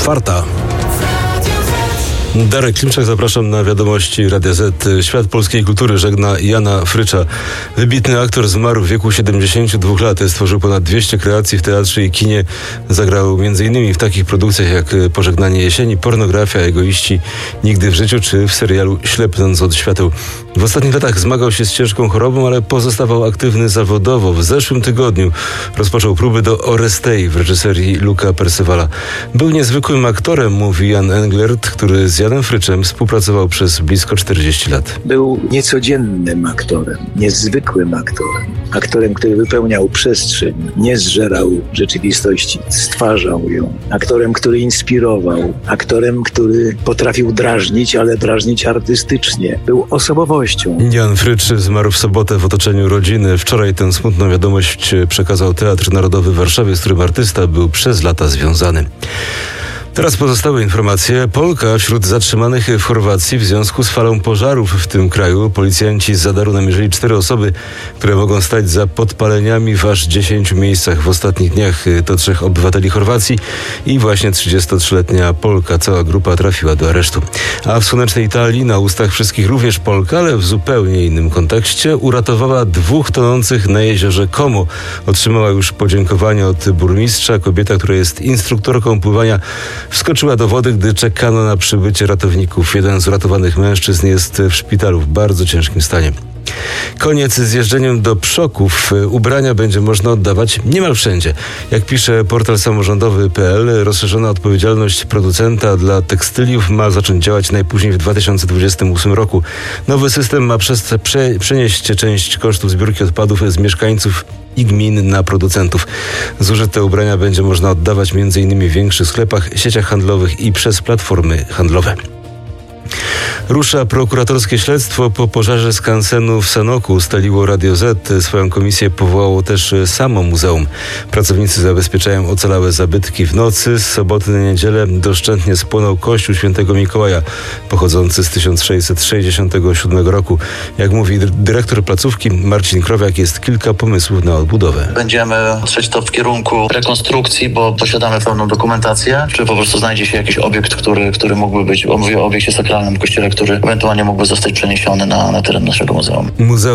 4. Darek Klimczak, zapraszam na wiadomości Radia Z. Świat polskiej kultury żegna Jana Frycza. Wybitny aktor zmarł w wieku 72 lat. Stworzył ponad 200 kreacji w teatrze i kinie. Zagrał m.in. w takich produkcjach jak Pożegnanie jesieni, Pornografia, Egoiści, Nigdy w życiu czy w serialu Ślepnąc od świateł. W ostatnich latach zmagał się z ciężką chorobą, ale pozostawał aktywny zawodowo. W zeszłym tygodniu rozpoczął próby do Orestei w reżyserii Luca Percivala. Był niezwykłym aktorem, mówi Jan Englert, który z Janem Fryczem współpracował przez blisko 40 lat. Był niecodziennym aktorem, niezwykłym aktorem. Aktorem, który wypełniał przestrzeń, nie zżerał rzeczywistości, stwarzał ją. Aktorem, który inspirował. Aktorem, który potrafił drażnić, ale drażnić artystycznie. Był osobowością. Jan Frycz zmarł w sobotę w otoczeniu rodziny. Wczoraj tę smutną wiadomość przekazał Teatr Narodowy w Warszawie, z którym artysta był przez lata związany. Teraz pozostałe informacje. Polka wśród zatrzymanych w Chorwacji w związku z falą pożarów w tym kraju. Policjanci z Zadaru namierzyli 4 osoby, które mogą stać za podpaleniami w aż 10 miejscach w ostatnich dniach. To 3 obywateli Chorwacji i właśnie 33-letnia Polka. Cała grupa trafiła do aresztu. A w słonecznej Italii na ustach wszystkich również Polka, ale w zupełnie innym kontekście, uratowała 2 tonących na jeziorze Como. Otrzymała już podziękowanie od burmistrza. Kobieta, która jest instruktorką pływania, wskoczyła do wody, gdy czekano na przybycie ratowników. Jeden z uratowanych mężczyzn jest w szpitalu w bardzo ciężkim stanie. Koniec z jeżdżeniem do przoków. Ubrania będzie można oddawać niemal wszędzie. Jak pisze portal samorządowy.pl, rozszerzona odpowiedzialność producenta dla tekstyliów ma zacząć działać najpóźniej w 2028 roku. Nowy system ma przenieść część kosztów zbiórki odpadów z mieszkańców i gmin na producentów. Zużyte ubrania będzie można oddawać m.in. w większych sklepach, sieciach handlowych i przez platformy handlowe. Rusza prokuratorskie śledztwo po pożarze skansenu w Sanoku, ustaliło Radio Z. Swoją komisję powołało też samo muzeum. Pracownicy zabezpieczają ocalałe zabytki. W nocy z soboty na niedzielę doszczętnie spłonął kościół świętego Mikołaja, pochodzący z 1667 roku. Jak mówi dyrektor placówki Marcin Krowiak, jest kilka pomysłów na odbudowę. Będziemy patrzeć to w kierunku rekonstrukcji, bo posiadamy pełną dokumentację, czy po prostu znajdzie się jakiś obiekt, który mógłby być, bo mówię o obiekcie sakralnym, kościele, który ewentualnie mógłby zostać przeniesiony na teren naszego muzeum.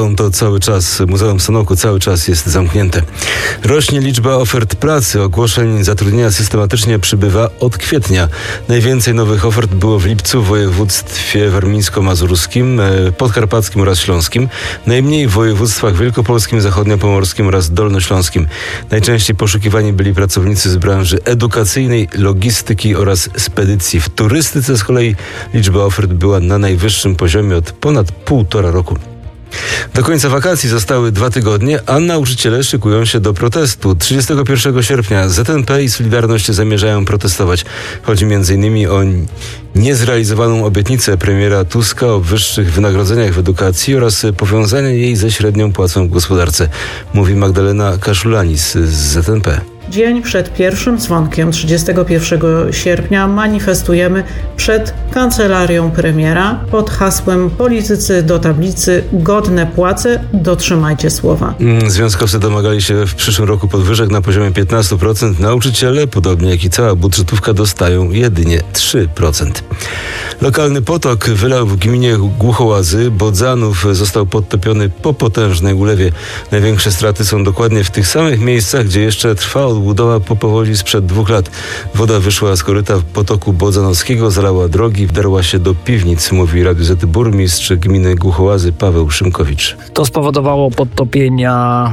Muzeum w Sanoku cały czas jest zamknięte. Rośnie liczba ofert pracy. Ogłoszeń zatrudnienia systematycznie przybywa od kwietnia. Najwięcej nowych ofert było w lipcu w województwie warmińsko-mazurskim, podkarpackim oraz śląskim. Najmniej w województwach wielkopolskim, zachodniopomorskim oraz dolnośląskim. Najczęściej poszukiwani byli pracownicy z branży edukacyjnej, logistyki oraz spedycji. W turystyce z kolei liczba ofert była na najwyższym poziomie od ponad 1,5 roku. Do końca wakacji zostały 2 tygodnie, a nauczyciele szykują się do protestu. 31 sierpnia ZNP i Solidarność zamierzają protestować. Chodzi m.in. o niezrealizowaną obietnicę premiera Tuska o wyższych wynagrodzeniach w edukacji oraz powiązanie jej ze średnią płacą w gospodarce, mówi Magdalena Kaszulanis z ZNP. Dzień przed pierwszym dzwonkiem 31 sierpnia manifestujemy przed kancelarią premiera pod hasłem "Politycy do tablicy, godne płace, dotrzymajcie słowa". Związkowcy domagali się w przyszłym roku podwyżek na poziomie 15%. Nauczyciele, podobnie jak i cała budżetówka, dostają jedynie 3%. Lokalny potok wylał w gminie Głuchołazy. Bodzanów został podtopiony po potężnej ulewie. Największe straty są dokładnie w tych samych miejscach, gdzie jeszcze trwa odbudowa po powodzi sprzed 2 lat. Woda wyszła z koryta potoku bodzanowskiego, zalała drogi, wdarła się do piwnic, mówi Radiu Z burmistrz gminy Głuchołazy Paweł Szymkowicz. To spowodowało podtopienia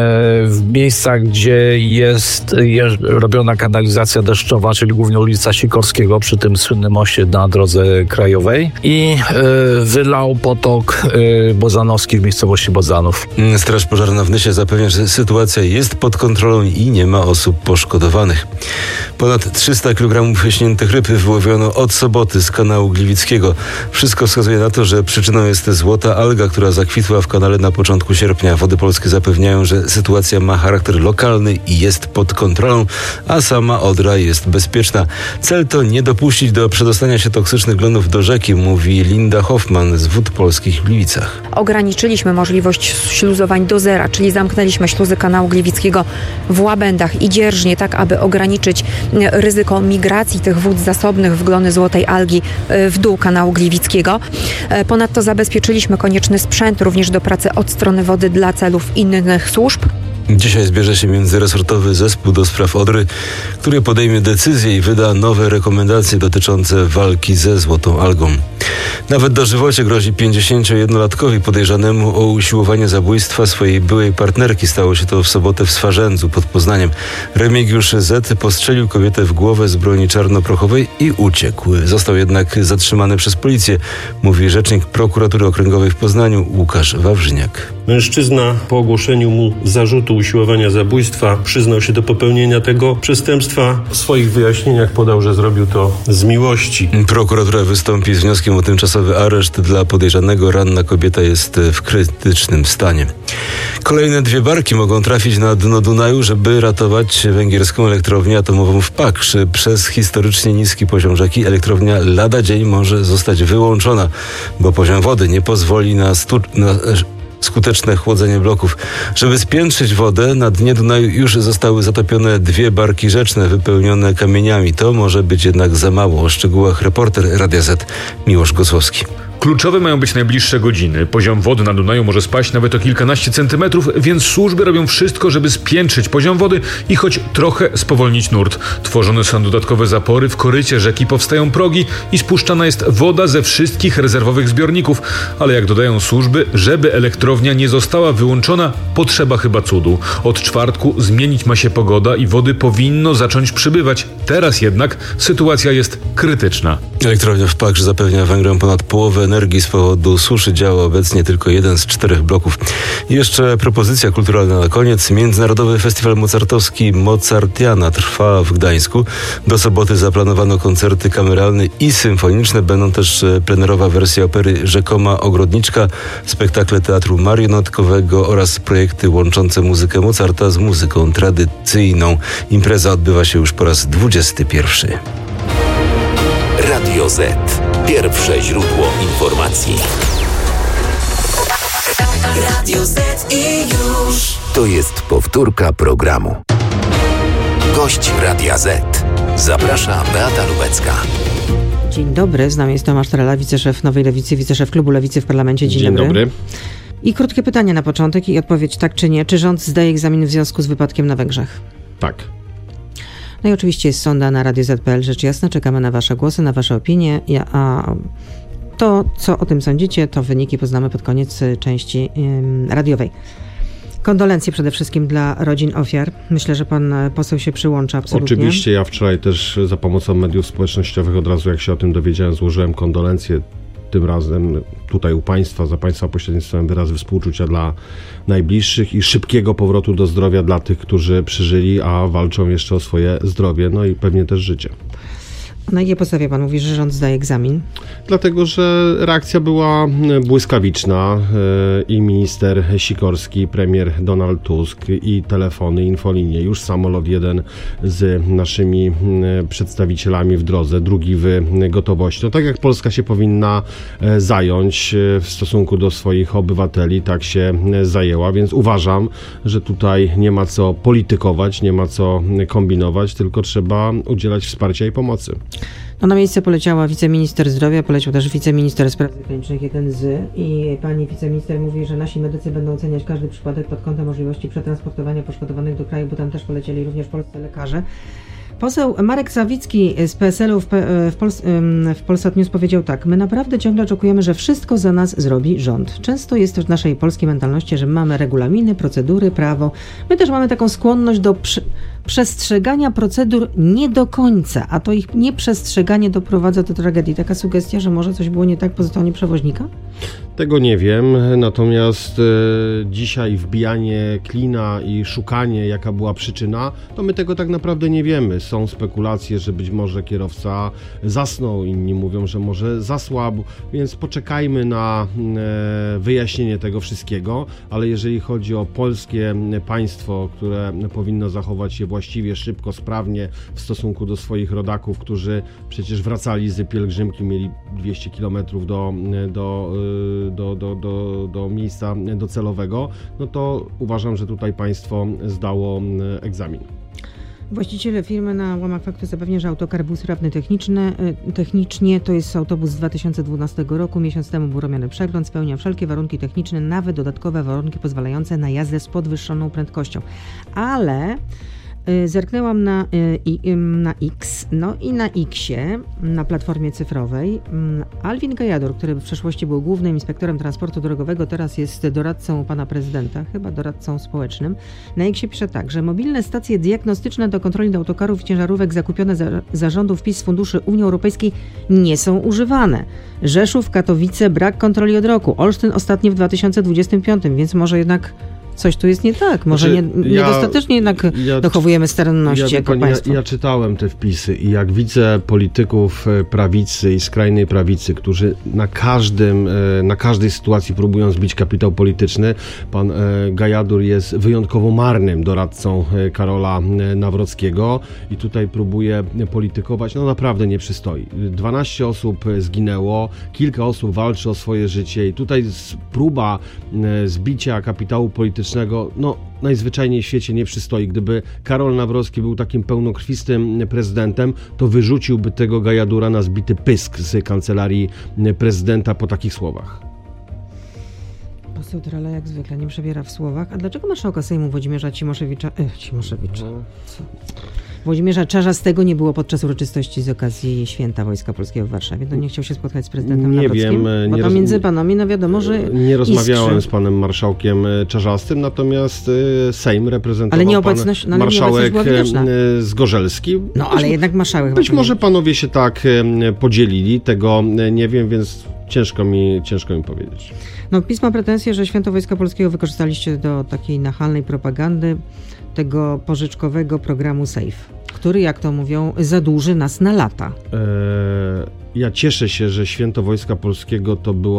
w miejscach, gdzie jest robiona kanalizacja deszczowa, czyli głównie ulica Sikorskiego przy tym słynnym moście na drodze krajowej, i wylał potok bodzanowski w miejscowości Bodzanów. Straż Pożarna w Nysie zapewnia, że sytuacja jest pod kontrolą i nie ma osób poszkodowanych. Ponad 300 kg śniętych ryb wyłowiono od soboty z kanału Gliwickiego. Wszystko wskazuje na to, że przyczyną jest złota alga, która zakwitła w kanale na początku sierpnia. Wody Polskie zapewniają, że sytuacja ma charakter lokalny i jest pod kontrolą, a sama Odra jest bezpieczna. Cel to nie dopuścić do przedostania się toksycznych glonów do rzeki, mówi Linda Hoffman z Wód Polskich w Gliwicach. Ograniczyliśmy możliwość śluzowań do zera, czyli zamknęliśmy śluzy kanału Gliwickiego w Łabędach i Dzierżnie, tak aby ograniczyć ryzyko migracji tych wód zasobnych w glony złotej algi w dół kanału Gliwickiego. Ponadto zabezpieczyliśmy konieczny sprzęt również do pracy od strony wody dla celów innych służb. Dzisiaj zbierze się międzyresortowy zespół do spraw Odry, który podejmie decyzję i wyda nowe rekomendacje dotyczące walki ze złotą algą. Nawet dożywocie grozi 51-latkowi podejrzanemu o usiłowanie zabójstwa swojej byłej partnerki. Stało się to w sobotę w Swarzędzu pod Poznaniem. Remigiusz Z. postrzelił kobietę w głowę z broni czarnoprochowej i uciekł. Został jednak zatrzymany przez policję, mówi rzecznik prokuratury okręgowej w Poznaniu Łukasz Wawrzyniak. Mężczyzna po ogłoszeniu mu zarzutu usiłowania zabójstwa przyznał się do popełnienia tego przestępstwa. W swoich wyjaśnieniach podał, że zrobił to z miłości. Prokuratura wystąpi z wnioskiem o tymczasowy areszt dla podejrzanego. Ranna kobieta jest w krytycznym stanie. Kolejne 2 barki mogą trafić na dno Dunaju, żeby ratować węgierską elektrownię atomową w Pakrzy. Przez historycznie niski poziom rzeki elektrownia lada dzień może zostać wyłączona, bo poziom wody nie pozwoli na skuteczne chłodzenie bloków. Żeby spiętrzyć wodę, na dnie Dunaju już zostały zatopione 2 barki rzeczne wypełnione kamieniami. To może być jednak za mało. O szczegółach reporter Radia Z Miłosz Gosłowski. Kluczowe mają być najbliższe godziny. Poziom wody na Dunaju może spaść nawet o kilkanaście centymetrów, więc służby robią wszystko, żeby spiętrzyć poziom wody i choć trochę spowolnić nurt. Tworzone są dodatkowe zapory, w korycie rzeki powstają progi i spuszczana jest woda ze wszystkich rezerwowych zbiorników. Ale jak dodają służby, żeby elektrownia nie została wyłączona, potrzeba chyba cudu. Od czwartku zmienić ma się pogoda i wody powinno zacząć przybywać. Teraz jednak sytuacja jest krytyczna. Elektrownia w Pakrzy zapewnia Węgrom ponad połowę energii z powodu suszy. Działa obecnie tylko 1 z 4 bloków. I jeszcze propozycja kulturalna na koniec. Międzynarodowy Festiwal Mozartowski Mozartiana trwa w Gdańsku. Do soboty zaplanowano koncerty kameralne i symfoniczne. Będą też plenerowa wersja opery Rzekoma Ogrodniczka, spektakle teatru marionetkowego oraz projekty łączące muzykę Mozarta z muzyką tradycyjną. Impreza odbywa się już po raz 21. Radio Z. Pierwsze źródło informacji. Radio Z i już. To jest powtórka programu. Gość Radia Z. Zaprasza Beata Lubecka. Dzień dobry, z nami jest Tomasz Trela, wiceszef Nowej Lewicy, wiceszef Klubu Lewicy w parlamencie. Dzień dobry. I krótkie pytanie na początek i odpowiedź tak czy nie. Czy rząd zdaje egzamin w związku z wypadkiem na Węgrzech? Tak. No i oczywiście jest sonda na Radio Z.pl, rzecz jasna. Czekamy na wasze głosy, na wasze opinie. A to, co o tym sądzicie, to wyniki poznamy pod koniec części radiowej. Kondolencje przede wszystkim dla rodzin ofiar. Myślę, że pan poseł się przyłącza absolutnie. Oczywiście, ja wczoraj też za pomocą mediów społecznościowych od razu jak się o tym dowiedziałem, złożyłem kondolencje. Tym razem tutaj u Państwa, za Państwa pośrednictwem wyrazy współczucia dla najbliższych i szybkiego powrotu do zdrowia dla tych, którzy przeżyli, a walczą jeszcze o swoje zdrowie, no i pewnie też życie. Na jakiej podstawie pan mówi, że rząd zdaje egzamin? Dlatego, że reakcja była błyskawiczna i minister Sikorski, premier Donald Tusk i telefony, infolinie, już samolot jeden z naszymi przedstawicielami w drodze, drugi w gotowości. No tak jak Polska się powinna zająć w stosunku do swoich obywateli, tak się zajęła, więc uważam, że tutaj nie ma co politykować, nie ma co kombinować, tylko trzeba udzielać wsparcia i pomocy. No na miejsce poleciała wiceminister zdrowia, poleciał też wiceminister spraw zagranicznych, jeden z, i pani wiceminister mówi, że nasi medycy będą oceniać każdy przypadek pod kątem możliwości przetransportowania poszkodowanych do kraju, bo tam też polecieli również polscy lekarze. Poseł Marek Sawicki z PSL-u w Polsat News powiedział tak: my naprawdę ciągle oczekujemy, że wszystko za nas zrobi rząd. Często jest też w naszej polskiej mentalności, że mamy regulaminy, procedury, prawo. My też mamy taką skłonność do przestrzegania procedur nie do końca, a to ich nieprzestrzeganie doprowadza do tragedii. Taka sugestia, że może coś było nie tak po stronie przewoźnika? Tego nie wiem, natomiast dzisiaj wbijanie klina i szukanie, jaka była przyczyna, to my tego tak naprawdę nie wiemy. Są spekulacje, że być może kierowca zasnął, inni mówią, że może zasłabł, więc poczekajmy na wyjaśnienie tego wszystkiego, ale jeżeli chodzi o polskie państwo, które powinno zachować się właściwie, szybko, sprawnie w stosunku do swoich rodaków, którzy przecież wracali z pielgrzymki, mieli 200 km do miejsca docelowego, no to uważam, że tutaj państwo zdało egzamin. Właściciel firmy na łamach faktu zapewnia, że autokar był sprawny technicznie. To jest autobus z 2012 roku. Miesiąc temu był robiony przegląd. Spełnia wszelkie warunki techniczne, nawet dodatkowe warunki pozwalające na jazdę z podwyższoną prędkością. Ale zerknęłam na X, no i na X-ie, na platformie cyfrowej, Alvin Gajador, który w przeszłości był głównym inspektorem transportu drogowego, teraz jest doradcą pana prezydenta, chyba doradcą społecznym. Na X-ie pisze tak, że mobilne stacje diagnostyczne do kontroli autokarów i ciężarówek zakupione za rządów PiS z funduszy Unii Europejskiej nie są używane. Rzeszów, Katowice, brak kontroli od roku. Olsztyn ostatnio w 2025, więc może jednak coś tu jest nie tak. Może niedostatecznie jednak dochowujemy staranności jako państwo. Ja czytałem te wpisy i jak widzę polityków prawicy i skrajnej prawicy, którzy na każdej sytuacji próbują zbić kapitał polityczny, pan Gajador jest wyjątkowo marnym doradcą Karola Nawrockiego i tutaj próbuje politykować. No naprawdę nie przystoi. 12 osób zginęło, kilka osób walczy o swoje życie i tutaj próba zbicia kapitału politycznego najzwyczajniej w świecie nie przystoi. Gdyby Karol Nawrocki był takim pełnokrwistym prezydentem, to wyrzuciłby tego Gajadura na zbity pysk z kancelarii prezydenta po takich słowach. Poseł Trela jak zwykle nie przebiera w słowach. A dlaczego marszałka Sejmu Włodzimierza Włodzimierza Czarzastego nie było podczas uroczystości z okazji Święta Wojska Polskiego w Warszawie? To nie chciał się spotkać z prezydentem Nawrockim? Bo to między panami, wiadomo, że nie rozmawiałem z panem marszałkiem Czarzastym, natomiast Sejm reprezentował pan marszałek Zgorzelski. No, ale jednak marszałek. Być może panowie się tak podzielili, tego nie wiem, więc ciężko mi powiedzieć. No, PiS ma pretensje, że Święto Wojska Polskiego wykorzystaliście do takiej nachalnej propagandy tego pożyczkowego programu SAFE, który, jak to mówią, zadłuży nas na lata. Ja cieszę się, że Święto Wojska Polskiego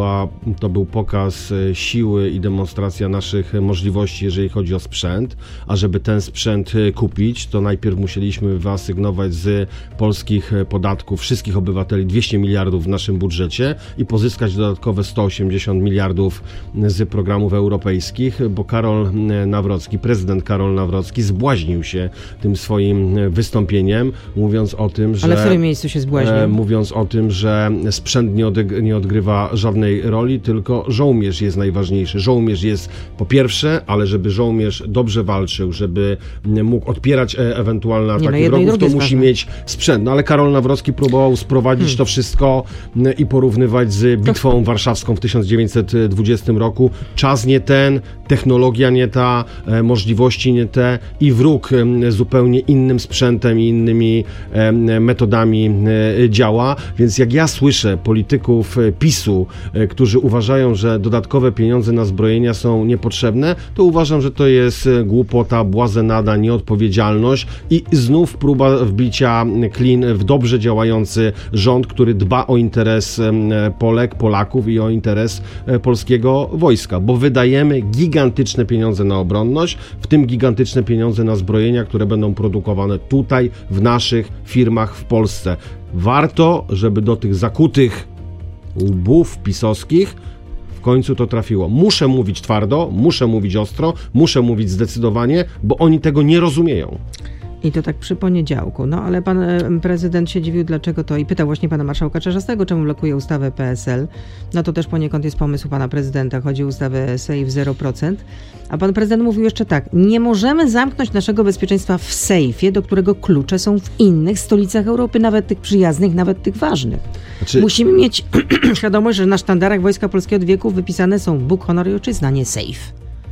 to był pokaz siły i demonstracja naszych możliwości, jeżeli chodzi o sprzęt, a żeby ten sprzęt kupić, to najpierw musieliśmy wyasygnować z polskich podatków wszystkich obywateli 200 miliardów w naszym budżecie i pozyskać dodatkowe 180 miliardów z programów europejskich, bo prezydent Karol Nawrocki zbłaźnił się tym swoim wystąpieniem, mówiąc o tym, że... Ale w którym miejscu się zbłaźnił? Mówiąc o tym, że sprzęt nie odgrywa żadnej roli, tylko żołnierz jest najważniejszy. Żołnierz jest po pierwsze, ale żeby żołnierz dobrze walczył, żeby mógł odpierać ewentualne ataki wrogów, to musi mieć sprzęt. No ale Karol Nawrocki próbował sprowadzić to wszystko i porównywać z bitwą warszawską w 1920 roku. Czas nie ten, technologia nie ta, możliwości nie te i wróg zupełnie innym sprzętem i innymi metodami działa. Więc jak ja słyszę polityków PiS-u, którzy uważają, że dodatkowe pieniądze na zbrojenia są niepotrzebne, to uważam, że to jest głupota, błazenada, nieodpowiedzialność i znów próba wbicia klin w dobrze działający rząd, który dba o interes Polaków i o interes polskiego wojska, bo wydajemy gigantyczne pieniądze na obronność, w tym gigantyczne pieniądze na zbrojenia, które będą produkowane tutaj, w naszych firmach w Polsce. Warto, żeby do tych zakutych łbów pisowskich w końcu to trafiło. Muszę mówić twardo, muszę mówić ostro, muszę mówić zdecydowanie, bo oni tego nie rozumieją. I to tak przy poniedziałku. No ale pan prezydent się dziwił, dlaczego to i pytał właśnie pana marszałka Czarzastego, czemu blokuje ustawę PSL. No to też poniekąd jest pomysł pana prezydenta. Chodzi o ustawę SAFE 0%. A pan prezydent mówił jeszcze tak. Nie możemy zamknąć naszego bezpieczeństwa w sejfie, do którego klucze są w innych stolicach Europy, nawet tych przyjaznych, nawet tych ważnych. Musimy mieć świadomość, że na sztandarach Wojska Polskiego od wieków wypisane są Bóg, honor i ojczyzna, nie sejf.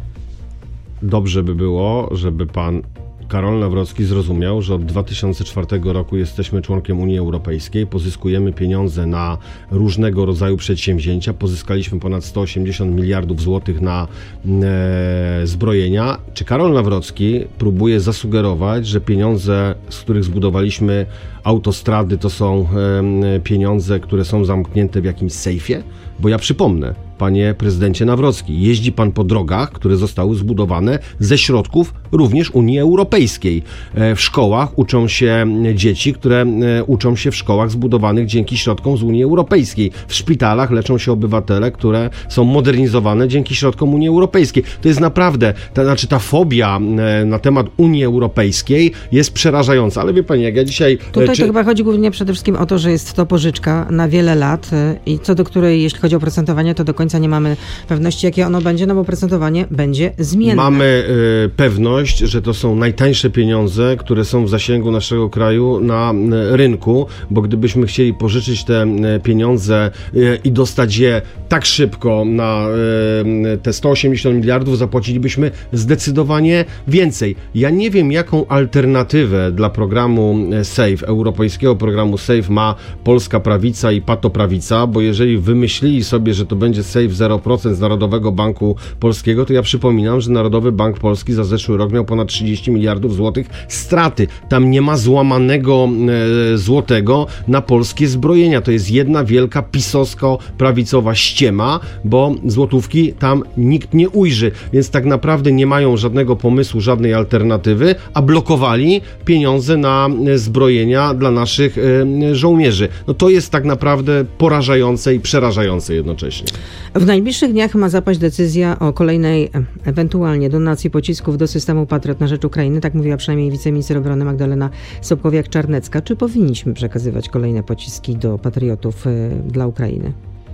Dobrze by było, żeby pan Karol Nawrocki zrozumiał, że od 2004 roku jesteśmy członkiem Unii Europejskiej, pozyskujemy pieniądze na różnego rodzaju przedsięwzięcia, pozyskaliśmy ponad 180 miliardów złotych na zbrojenia. Czy Karol Nawrocki próbuje zasugerować, że pieniądze, z których zbudowaliśmy autostrady, to są pieniądze, które są zamknięte w jakimś sejfie? Bo ja przypomnę, panie prezydencie Nawrocki. Jeździ pan po drogach, które zostały zbudowane ze środków również Unii Europejskiej. W szkołach uczą się dzieci, które uczą się w szkołach zbudowanych dzięki środkom z Unii Europejskiej. W szpitalach leczą się obywatele, które są modernizowane dzięki środkom Unii Europejskiej. To jest naprawdę, ta fobia na temat Unii Europejskiej jest przerażająca. Ale wie pani, jak ja dzisiaj... Tutaj to chyba chodzi głównie przede wszystkim o to, że jest to pożyczka na wiele lat i co do której, jeśli chodzi o procentowanie, to do końca nie mamy pewności, jakie ono będzie, no bo procentowanie będzie zmienne. Mamy pewność, że to są najtańsze pieniądze, które są w zasięgu naszego kraju na rynku, bo gdybyśmy chcieli pożyczyć te pieniądze i dostać je tak szybko na te 180 miliardów, zapłacilibyśmy zdecydowanie więcej. Ja nie wiem, jaką alternatywę dla programu SAFE, europejskiego programu SAFE ma polska prawica i patoprawica, bo jeżeli wymyślili sobie, że to będzie SAFE 0% z Narodowego Banku Polskiego, to ja przypominam, że Narodowy Bank Polski za zeszły rok miał ponad 30 miliardów złotych straty. Tam nie ma złamanego złotego na polskie zbrojenia. To jest jedna wielka pisowsko-prawicowa ściema, bo złotówki tam nikt nie ujrzy, więc tak naprawdę nie mają żadnego pomysłu, żadnej alternatywy, a blokowali pieniądze na zbrojenia dla naszych żołnierzy. No to jest tak naprawdę porażające i przerażające jednocześnie. W najbliższych dniach ma zapaść decyzja o kolejnej ewentualnie donacji pocisków do systemu Patriot na rzecz Ukrainy. Tak mówiła przynajmniej wiceminister obrony Magdalena Sobkowiak-Czarnecka. Czy powinniśmy przekazywać kolejne pociski do Patriotów dla Ukrainy?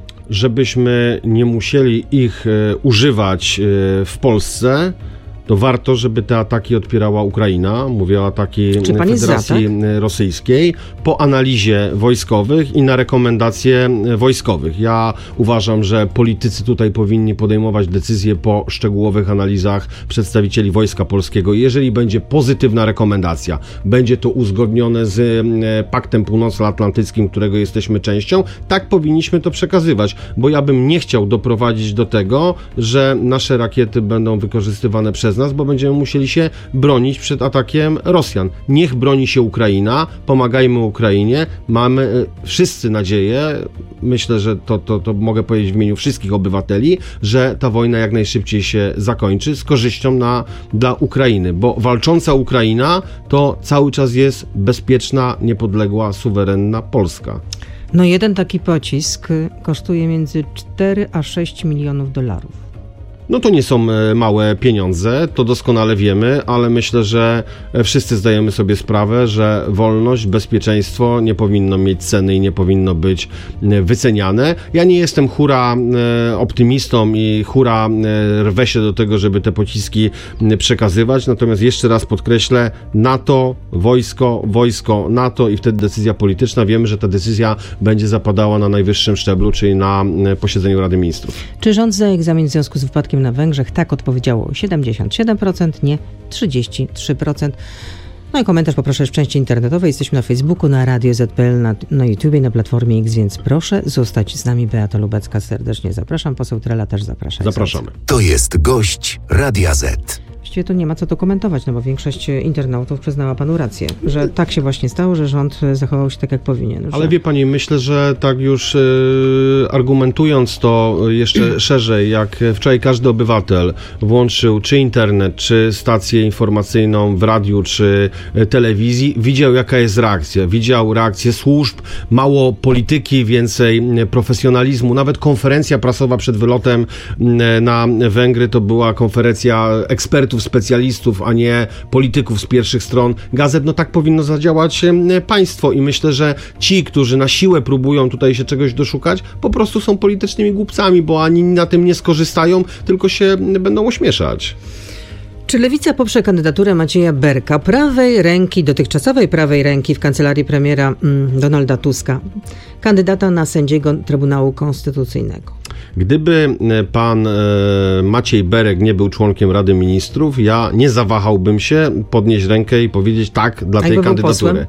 Żebyśmy nie musieli ich używać w Polsce, to warto, żeby te ataki odpierała Ukraina. Mówię o ataki Federacji Rosyjskiej po analizie wojskowych i na rekomendacje wojskowych. Ja uważam, że politycy tutaj powinni podejmować decyzje po szczegółowych analizach przedstawicieli Wojska Polskiego. Jeżeli będzie pozytywna rekomendacja, będzie to uzgodnione z Paktem Północnoatlantyckim, którego jesteśmy częścią, tak powinniśmy to przekazywać, bo ja bym nie chciał doprowadzić do tego, że nasze rakiety będą wykorzystywane przez nas, bo będziemy musieli się bronić przed atakiem Rosjan. Niech broni się Ukraina, pomagajmy Ukrainie, mamy wszyscy nadzieję, myślę, że to mogę powiedzieć w imieniu wszystkich obywateli, że ta wojna jak najszybciej się zakończy z korzyścią dla Ukrainy, bo walcząca Ukraina to cały czas jest bezpieczna, niepodległa, suwerenna Polska. No jeden taki pocisk kosztuje między 4 a 6 milionów dolarów. No to nie są małe pieniądze, to doskonale wiemy, ale myślę, że wszyscy zdajemy sobie sprawę, że wolność, bezpieczeństwo nie powinno mieć ceny i nie powinno być wyceniane. Ja nie jestem hura optymistą i hura rwę się do tego, żeby te pociski przekazywać, natomiast jeszcze raz podkreślę, NATO, wojsko NATO i wtedy decyzja polityczna. Wiemy, że ta decyzja będzie zapadała na najwyższym szczeblu, czyli na posiedzeniu Rady Ministrów. Czy rząd zdaje egzamin w związku z wypadkiem na Węgrzech? Tak odpowiedziało 77%, nie 33%. No i komentarz poproszę w części internetowej. Jesteśmy na Facebooku, na Radio ZPL, na YouTubie, na Platformie X, więc proszę zostać z nami. Beata Lubecka serdecznie zapraszam. Poseł Trela też zaprasza. Zapraszamy. To jest gość Radia Z. Właściwie to nie ma co to komentować, no bo większość internautów przyznała panu rację, że tak się właśnie stało, że rząd zachował się tak, jak powinien. Ale wie pani, myślę, że tak już argumentując to jeszcze szerzej, jak wczoraj każdy obywatel włączył czy internet, czy stację informacyjną w radiu, czy telewizji, widział jaka jest reakcja. Widział reakcję służb, mało polityki, więcej profesjonalizmu. Nawet konferencja prasowa przed wylotem na Węgry to była konferencja ekspertów, specjalistów, a nie polityków z pierwszych stron gazet. No tak powinno zadziałać państwo i myślę, że ci, którzy na siłę próbują tutaj się czegoś doszukać, po prostu są politycznymi głupcami, bo ani na tym nie skorzystają, tylko się będą ośmieszać. Czy Lewica poprze kandydaturę Macieja Berka, dotychczasowej prawej ręki w kancelarii premiera Donalda Tuska, kandydata na sędziego Trybunału Konstytucyjnego? Gdyby pan Maciej Berek nie był członkiem Rady Ministrów, ja nie zawahałbym się podnieść rękę i powiedzieć tak dla tej kandydatury.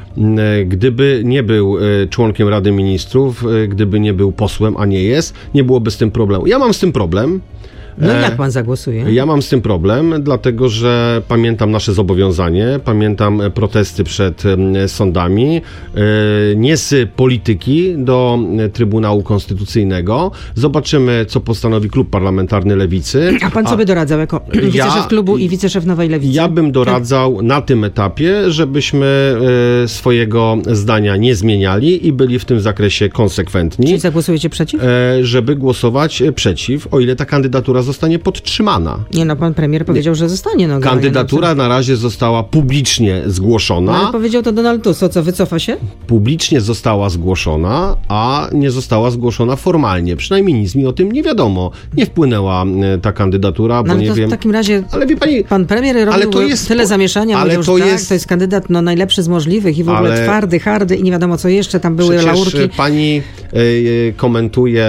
Gdyby nie był członkiem Rady Ministrów, gdyby nie był posłem, a nie jest, nie byłoby z tym problemu. Ja mam z tym problem, No jak pan zagłosuje? Ja mam z tym problem, dlatego że pamiętam nasze zobowiązanie, pamiętam protesty przed sądami, nie z polityki do Trybunału Konstytucyjnego. Zobaczymy, co postanowi klub parlamentarny Lewicy. A pan co by doradzał jako wiceszef klubu i wiceszef Nowej Lewicy? Ja bym doradzał na tym etapie, żebyśmy swojego zdania nie zmieniali i byli w tym zakresie konsekwentni. Czyli zagłosujecie przeciw? Żeby głosować przeciw, o ile ta kandydatura zostanie podtrzymana. Nie, no pan premier powiedział, że zostanie. No, kandydatura na razie została publicznie zgłoszona. No, ale powiedział to Donald Tusk. Co, wycofa się? Publicznie została zgłoszona, a nie została zgłoszona formalnie. Przynajmniej nic mi o tym nie wiadomo. Nie wpłynęła ta kandydatura, bo nie wiem. W takim razie ale wie pani, pan premier robił tyle zamieszania, ale mówił, że to jest kandydat najlepszy z możliwych i w ogóle twardy, hardy i nie wiadomo co jeszcze, tam były laurki. Pani komentuje,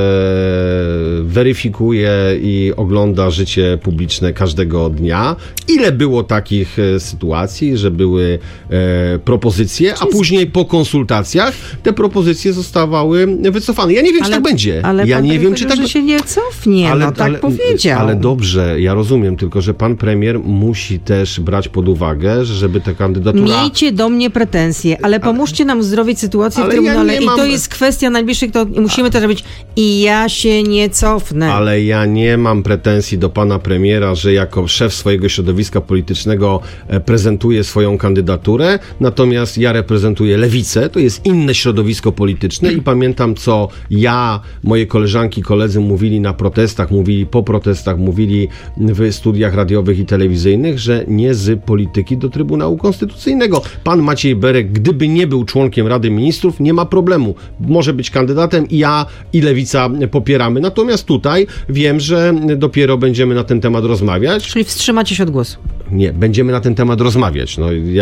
weryfikuje i ogląda życie publiczne każdego dnia. Ile było takich sytuacji, że były propozycje, a później po konsultacjach te propozycje zostawały wycofane. Ja nie wiem, czy tak będzie. Ale ja nie wiem, czy tak że się nie cofnie, tak powiedział. Ale dobrze, ja rozumiem, tylko że pan premier musi też brać pod uwagę, że żeby ta kandydatura... Miejcie do mnie pretensje, ale pomóżcie nam uzdrowić sytuację w Trybunale i to jest kwestia najbliższych, to musimy też robić i ja się nie cofnę. Ale ja nie mam pretensji do pana premiera, że jako szef swojego środowiska politycznego prezentuje swoją kandydaturę, natomiast ja reprezentuję Lewicę, to jest inne środowisko polityczne i pamiętam, co ja, moje koleżanki, koledzy mówili na protestach, mówili po protestach, mówili w studiach radiowych i telewizyjnych, że nie z polityki do Trybunału Konstytucyjnego. Pan Maciej Berek, gdyby nie był członkiem Rady Ministrów, nie ma problemu. Może być kandydatem i ja i Lewica popieramy. Natomiast tutaj wiem, że dopiero będziemy na ten temat rozmawiać. Czyli wstrzymacie się od głosu? Nie, będziemy na ten temat rozmawiać.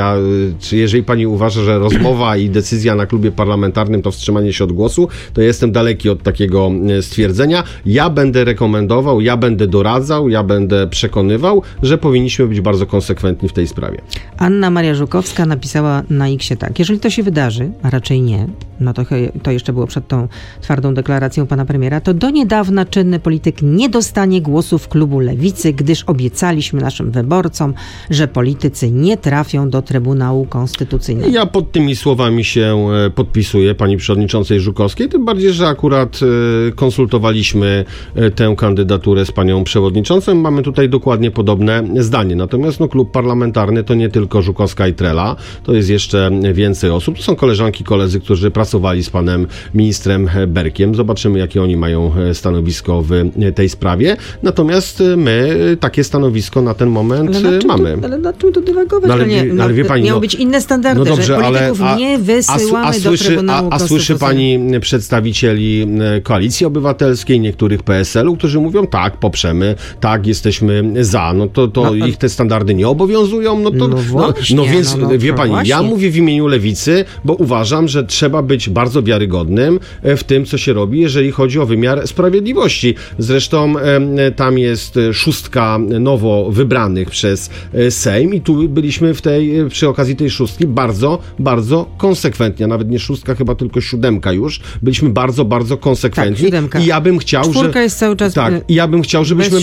Jeżeli pani uważa, że rozmowa i decyzja na klubie parlamentarnym to wstrzymanie się od głosu, to jestem daleki od takiego stwierdzenia. Ja będę rekomendował, ja będę doradzał, ja będę przekonywał, że powinniśmy być bardzo konsekwentni w tej sprawie. Anna Maria Żukowska napisała na X-ie tak. Jeżeli to się wydarzy, a raczej nie, no to jeszcze było przed tą twardą deklaracją pana premiera, to do niedawna czynny polityk nie dostanie głosów klubu Lewicy, gdyż obiecaliśmy naszym wyborcom, że politycy nie trafią do Trybunału Konstytucyjnego. Ja pod tymi słowami się podpisuję, pani przewodniczącej Żukowskiej, tym bardziej, że akurat konsultowaliśmy tę kandydaturę z panią przewodniczącą. Mamy tutaj dokładnie podobne zdanie. Natomiast klub parlamentarny to nie tylko Żukowska i Trela, to jest jeszcze więcej osób. To są koleżanki, koledzy, którzy pracowali z panem ministrem Berkiem. Zobaczymy, jakie oni mają stanowisko w tej sprawie. Natomiast my takie stanowisko na ten moment mamy. Ale nad czym to dywagować? Ale wie pani, miały być inne standardy, dobrze, że polityków nie wysyłamy do Trybunału Konstytucyjnego. A słyszy pani przedstawicieli Koalicji Obywatelskiej, niektórych PSL-u, którzy mówią, tak, poprzemy, tak, jesteśmy za. Ich te standardy nie obowiązują. Więc wie pani, ja mówię w imieniu Lewicy, bo uważam, że trzeba być bardzo wiarygodnym w tym, co się robi, jeżeli chodzi o wymiar sprawiedliwości. Zresztą tam jest 6 nowo wybranych przez Sejm i tu byliśmy przy okazji tej 6 bardzo, bardzo konsekwentni, a nawet nie 6, chyba tylko 7 już. Byliśmy bardzo, bardzo konsekwentni. Tak, i ja bym chciał, 4 jest cały czas żebyśmy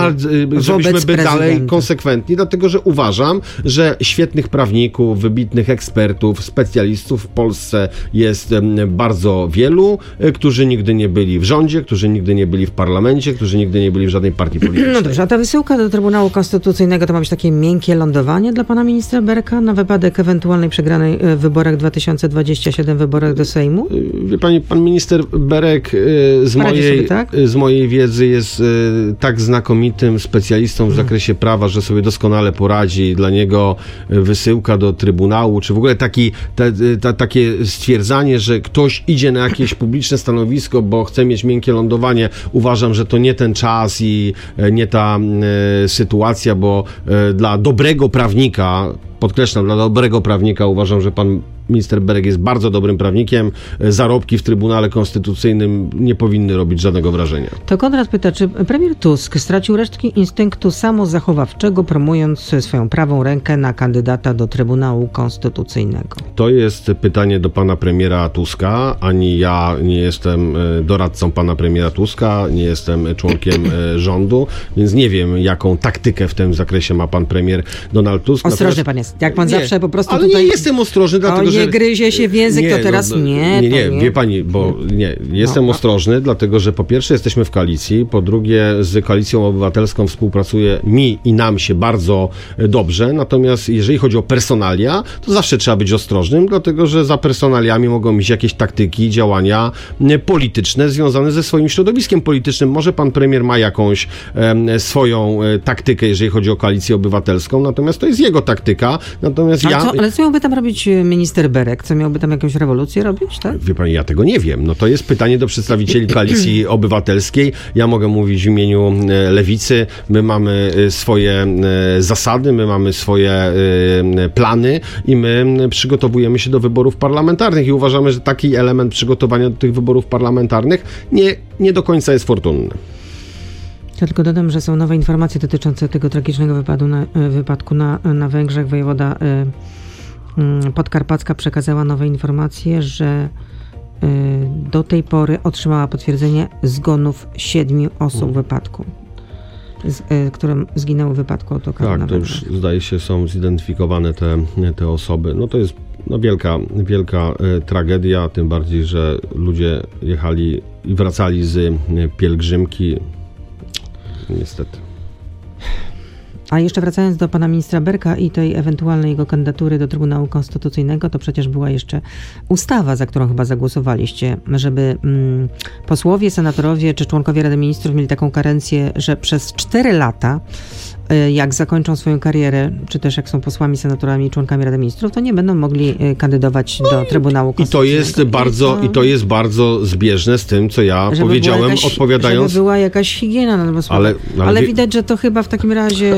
byli dalej konsekwentni, dlatego że uważam, że świetnych prawników, wybitnych ekspertów, specjalistów w Polsce jest bardzo wielu, którzy nigdy nie byli w rządzie, którzy nigdy nie byli w parlamencie, którzy nigdy nie byli w żadnej partii politycznej. No dobrze, a ta wysyłka do Trybunału Konstytucyjnego to ma być takie miękkie lądowanie dla pana ministra Berka na wypadek ewentualnej przegranej w wyborach 2027, wyborach do Sejmu? Wie pani, pan minister Berek z mojej wiedzy jest tak znakomitym specjalistą w zakresie prawa, że sobie doskonale poradzi. Dla niego wysyłka do Trybunału, czy w ogóle takie stwierdzanie, że ktoś idzie na jakieś publiczne stanowisko, bo chce mieć miękkie lądowanie, uważam, że to nie ten czas i nie ta sytuacja, bo dla dobrego prawnika, podkreślam, dla dobrego prawnika uważam, że pan minister Berek jest bardzo dobrym prawnikiem. Zarobki w Trybunale Konstytucyjnym nie powinny robić żadnego wrażenia. To Konrad pyta, czy premier Tusk stracił resztki instynktu samozachowawczego, promując swoją prawą rękę na kandydata do Trybunału Konstytucyjnego? To jest pytanie do pana premiera Tuska. Ani ja nie jestem doradcą pana premiera Tuska, nie jestem członkiem rządu, więc nie wiem, jaką taktykę w tym zakresie ma pan premier Donald Tusk. Ostrożny pan jest. Jak pan zawsze po prostu ale tutaj... nie jestem ostrożny, dlatego że... nie gryzie się w język, to teraz nie. Wie pani, bo nie. Jestem ostrożny, dlatego że po pierwsze jesteśmy w koalicji, po drugie z Koalicją Obywatelską współpracuje mi i nam się bardzo dobrze, natomiast jeżeli chodzi o personalia, to zawsze trzeba być ostrożnym, dlatego że za personaliami mogą iść jakieś taktyki, działania polityczne związane ze swoim środowiskiem politycznym. Może pan premier ma jakąś swoją taktykę, jeżeli chodzi o Koalicję Obywatelską, natomiast to jest jego taktyka, natomiast Ale co miałby tam robić minister Berek? Co miałby tam jakąś rewolucję robić, tak? Wie pani, ja tego nie wiem. No to jest pytanie do przedstawicieli Koalicji Obywatelskiej. Ja mogę mówić w imieniu Lewicy. My mamy swoje zasady, my mamy swoje plany i my przygotowujemy się do wyborów parlamentarnych i uważamy, że taki element przygotowania do tych wyborów parlamentarnych nie do końca jest fortunny. Ja tylko dodam, że są nowe informacje dotyczące tego tragicznego wypadku na Węgrzech. Wojewoda Podkarpacka przekazała nowe informacje, że do tej pory otrzymała potwierdzenie zgonów 7 osób w wypadku, które zginęły w wypadku autokaru na Węgrzech. Tak, to już zdaje się są zidentyfikowane te osoby. No to jest wielka tragedia, tym bardziej, że ludzie jechali i wracali z pielgrzymki. Niestety. A jeszcze wracając do pana ministra Berka i tej ewentualnej jego kandydatury do Trybunału Konstytucyjnego, to przecież była jeszcze ustawa, za którą chyba zagłosowaliście, żeby posłowie, senatorowie czy członkowie Rady Ministrów mieli taką karencję, że przez 4 lata, jak zakończą swoją karierę, czy też jak są posłami, senatorami i członkami Rady Ministrów, to nie będą mogli kandydować do Trybunału Konstytucyjnego. I to jest bardzo zbieżne z tym, co ja powiedziałem, odpowiadając... Żeby była jakaś higiena na tym sprawę. Ale widać, że to chyba w takim razie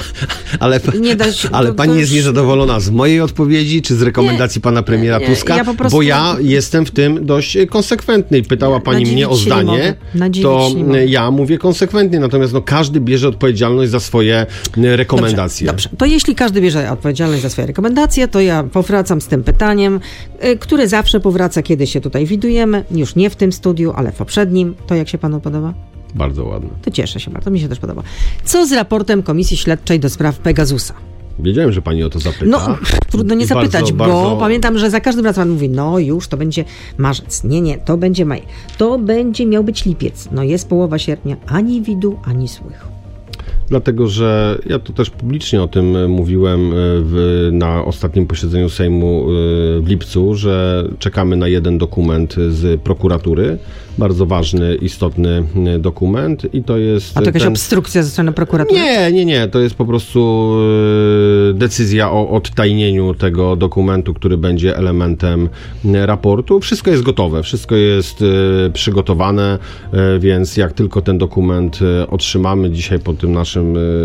nie da się... Ale pani jest niezadowolona z mojej odpowiedzi, czy z rekomendacji pana premiera Tuska? Bo ja jestem w tym dość konsekwentny. Pytała pani mnie o zdanie, to ja mówię konsekwentnie, natomiast każdy bierze odpowiedzialność za swoje rekomendacje. Dobrze. To jeśli każdy bierze odpowiedzialność za swoje rekomendacje, to ja powracam z tym pytaniem, które zawsze powraca, kiedy się tutaj widujemy, już nie w tym studiu, ale w poprzednim. To jak się panu podoba? Bardzo ładne. To cieszę się bardzo, mi się też podoba. Co z raportem Komisji Śledczej do spraw Pegasusa? Wiedziałem, że pani o to zapyta. No, trudno nie zapytać, bo pamiętam, że za każdym razem pan mówi, już to będzie marzec. Nie, to będzie maj. To miał być lipiec. Jest połowa sierpnia. Ani widu, ani słychu. Dlatego, że ja to też publicznie o tym mówiłem na ostatnim posiedzeniu Sejmu w lipcu, że czekamy na jeden dokument z prokuratury, bardzo ważny, istotny dokument i to jest... A to jakaś obstrukcja ze strony prokuratury? Nie, to jest po prostu decyzja o odtajnieniu tego dokumentu, który będzie elementem raportu. Wszystko jest gotowe, wszystko jest przygotowane, więc jak tylko ten dokument otrzymamy, dzisiaj po tym naszym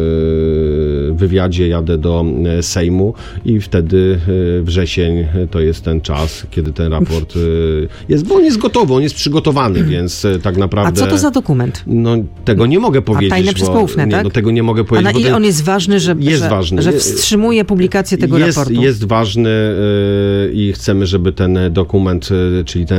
wywiadzie jadę do Sejmu i wtedy wrzesień to jest ten czas, kiedy ten raport jest, bo on jest gotowy, on jest przygotowany, więc tak naprawdę... A co to za dokument? Tego nie mogę powiedzieć. Tajne przez poufne, tak? Tego nie mogę powiedzieć. A na ile on jest ważny, że wstrzymuje publikację tego raportu? Jest ważny i chcemy, żeby ten dokument, czyli ten